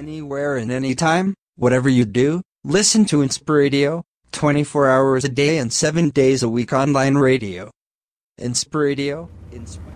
anywhere and anytime, whatever you do, listen to Inspiradio, 24 hours a day and 7 days a week online radio. Inspiradio.